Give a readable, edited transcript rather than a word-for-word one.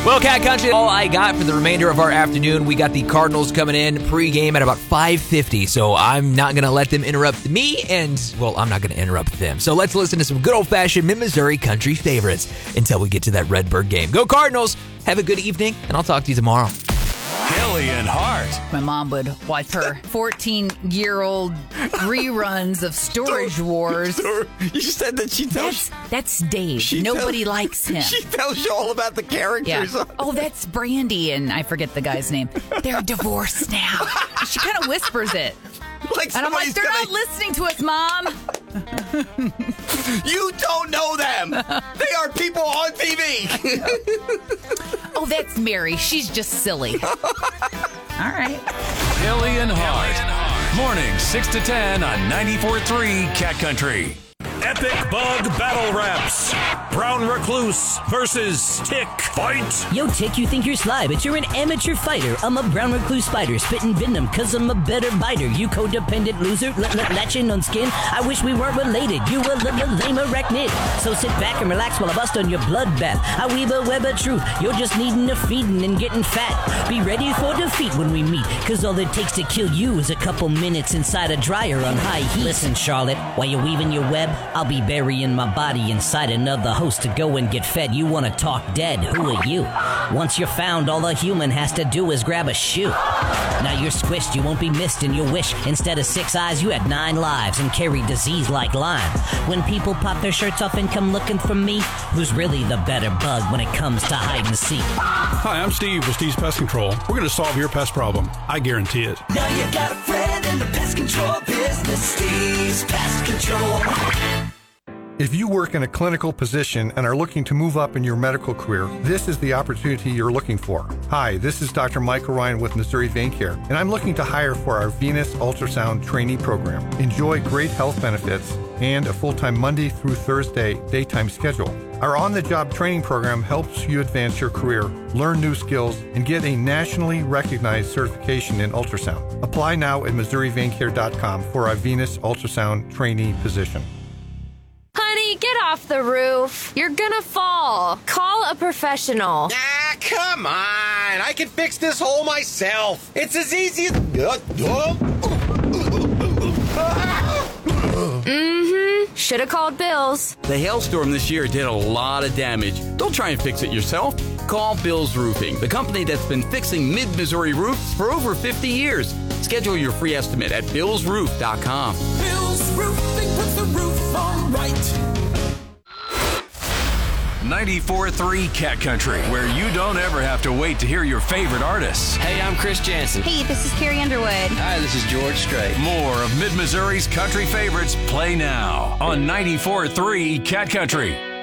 Well, Cat Country, all I got for the remainder of our afternoon. We got the Cardinals coming in pregame at about 5:50, so I'm not going to let them interrupt me, and, well, I'm not going to interrupt them. So let's listen to some good old-fashioned Mid-Missouri country favorites until we get to that Redbird game. Go Cardinals! Have a good evening, and I'll talk to you tomorrow. Kelly and Hart. My mom would watch her 14-year-old reruns of Storage Wars. You said that she tells That's Dave. Nobody likes him. She tells you all about the characters. Yeah. Oh, that's Brandy, and I forget the guy's name. They're divorced now. She kind of whispers it. And I'm like, they're not listening to us, Mom. You don't know them. They are people on TV. Oh, that's Mary. She's just silly. All right. Kelly and Hart. Morning 6 to 10 on 94.3 Cat Country. Epic Bug Battle Raps. Brown Recluse versus Tick. Fight. Yo, Tick, you think you're sly, but you're an amateur fighter. I'm a brown recluse spider, spitting venom, cause I'm a better biter. You codependent loser, latching on skin. I wish we weren't related. You a lame arachnid. So sit back and relax while I bust on your bloodbath. I weave a web of truth. You're just needing a feeding and getting fat. Be ready for defeat when we meet, cause all it takes to kill you is a couple minutes inside a dryer on high heat. Listen, Charlotte, while you're weaving your web, I'll be burying my body inside another host to go and get fed. You wanna talk dead? Who are you? Once you're found, all a human has to do is grab a shoe. Now you're squished, you won't be missed in your wish. Instead of 6 eyes, you had 9 lives and carry disease like Lyme. When people pop their shirts off and come looking for me, who's really the better bug when it comes to hide and seek? Hi, I'm Steve with Steve's Pest Control. We're going to solve your pest problem. I guarantee it. Now you got a friend in the pest control business, Steve's Pest Control. If you work in a clinical position and are looking to move up in your medical career, this is the opportunity you're looking for. Hi, this is Dr. Michael Ryan with Missouri Vein Care, and I'm looking to hire for our Venus Ultrasound Trainee Program. Enjoy great health benefits and a full-time Monday through Thursday daytime schedule. Our on-the-job training program helps you advance your career, learn new skills, and get a nationally recognized certification in ultrasound. Apply now at MissouriVeinCare.com for our Venus Ultrasound Trainee position. Honey, get off the roof. You're gonna fall. Call a professional. Ah, come on. I can fix this hole myself. It's as easy as... Should've called Bill's. The hailstorm this year did a lot of damage. Don't try and fix it yourself. Call Bill's Roofing, the company that's been fixing mid-Missouri roofs for over 50 years. Schedule your free estimate at billsroof.com. Bill's Roofing puts the roof on right. 94.3 Cat Country, where you don't ever have to wait to hear your favorite artists. Hey, I'm Chris Jansen. Hey, this is Carrie Underwood. Hi, this is George Strait. More of Mid-Missouri's country favorites play now on 94.3 Cat Country.